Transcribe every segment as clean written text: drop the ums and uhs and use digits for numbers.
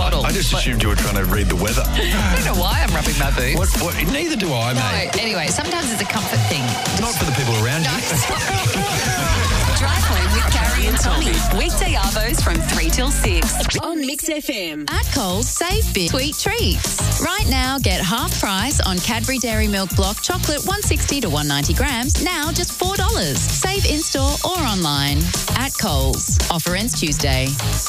bottle. I just assumed you were trying to read the weather. I don't know why I'm rubbing my boot. What? Neither do I, mate. No, anyway, sometimes it's a comfort thing. Not for the people around No, you. Drive home with Carrie and Tommy. Weekday arvos from 3 till 6 on Mix FM. At Coles, save big sweet treats. Right now, get half price on Cadbury Dairy Milk Block Chocolate 160 to 190 grams, now just $4. Save in-store or online. At Coles. Offer ends Tuesday.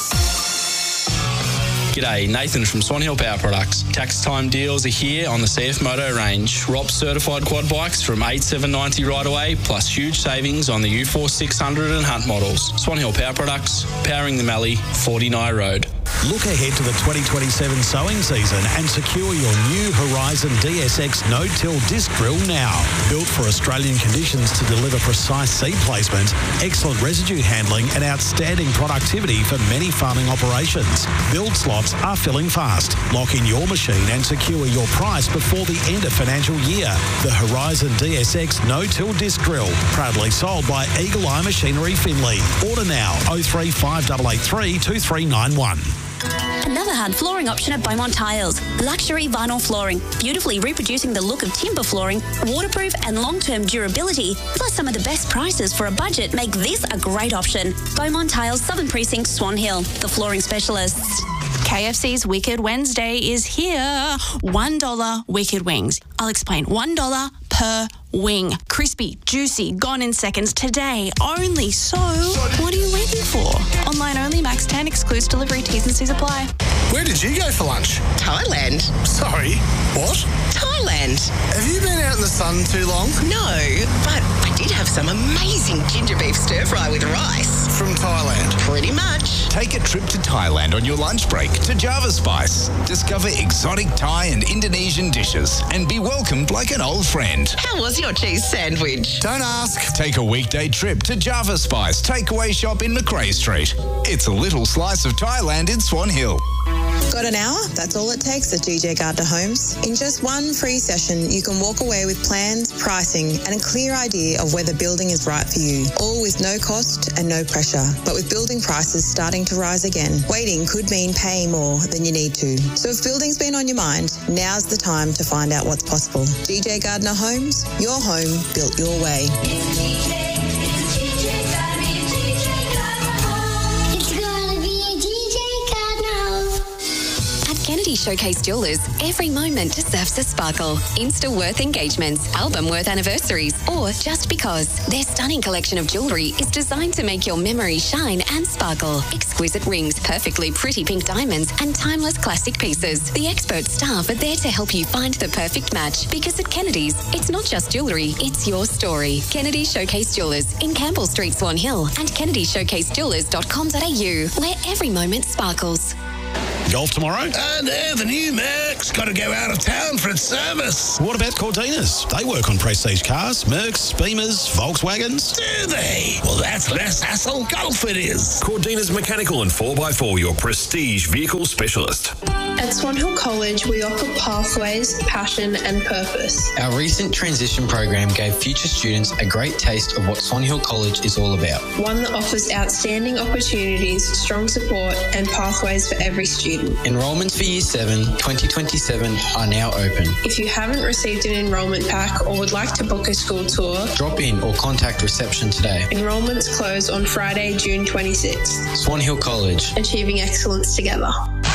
G'day, Nathan from Swan Hill Power Products. Tax time deals are here on the CF Moto range. ROP certified quad bikes from $8,790 right away, plus huge savings on the U4 600 and Hunt models. Swan Hill Power Products, powering the Mallee, 49 Road. Look ahead to the 2027 sowing season and secure your new Horizon DSX no-till disc drill now. Built for Australian conditions to deliver precise seed placement, excellent residue handling and outstanding productivity for many farming operations. Build slots are filling fast. Lock in your machine and secure your price before the end of financial year. The Horizon DSX no-till disc drill, proudly sold by Eagle Eye Machinery Finley. Order now, 03 5883 2391. Another hard flooring option at Beaumont Tiles. Luxury vinyl flooring, beautifully reproducing the look of timber flooring, waterproof and long-term durability, plus some of the best prices for a budget make this a great option. Beaumont Tiles, Southern Precinct, Swan Hill, the flooring specialists. KFC's Wicked Wednesday is here. $1 Wicked Wings. I'll explain. $1 per wing. Crispy, juicy, gone in seconds today only. So, what are you waiting for? Online only, max 10, excludes delivery, T's and C's apply. Where did you go for lunch? Thailand. Sorry, what? Thailand. Have you been out in the sun too long? No, but I did have some amazing ginger beef stir fry with rice. From Thailand? Pretty much. Take a trip to Thailand on your lunch break to Java Spice. Discover exotic Thai and Indonesian dishes and be welcomed like an old friend. How was your cheese sandwich? Don't ask. Take a weekday trip to Java Spice takeaway shop in Macrae Street. It's a little slice of Thailand in Swan Hill. Got an hour? That's all it takes at DJ Gardner Homes. In just one free session, you can walk away with plans, pricing, and a clear idea of whether building is right for you. All with no cost and no pressure. But with building prices starting to rise again, waiting could mean paying more than you need to. So if building's been on your mind, now's the time to find out what's possible. DJ Gardner Homes, your home built your way. Kennedy Showcase Jewelers, every moment deserves a sparkle. Insta-worth engagements, album-worth anniversaries, or just because. Their stunning collection of jewellery is designed to make your memories shine and sparkle. Exquisite rings, perfectly pretty pink diamonds, and timeless classic pieces. The expert staff are there to help you find the perfect match, because at Kennedy's, it's not just jewellery, it's your story. Kennedy Showcase Jewelers in Campbell Street, Swan Hill, and kennedyshowcasejewelers.com.au, where every moment sparkles. Golf tomorrow? No, the new Merc's got to go out of town for its service. What about Cortinas? They work on prestige cars, Mercs, Beamers, Volkswagens. Do they? Well, that's less hassle. Golf it is. Cortinas Mechanical and 4x4, your prestige vehicle specialist. At Swan Hill College, we offer pathways, passion and purpose. Our recent transition program gave future students a great taste of what Swan Hill College is all about. One that offers outstanding opportunities, strong support and pathways for every student. Enrolments for Year 7 2027 are now open. If you haven't received an enrolment pack or would like to book a school tour, drop in or contact reception today. Enrolments close on Friday, June 26th. Swan Hill College. Achieving excellence together.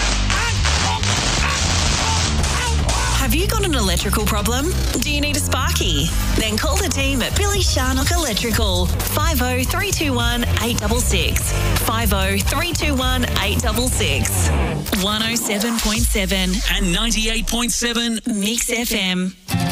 Have you got an electrical problem? Do you need a sparky? Then call the team at Billy Sharnock Electrical. 50 321 866. 50 321 866. 107.7 and 98.7 Mix FM.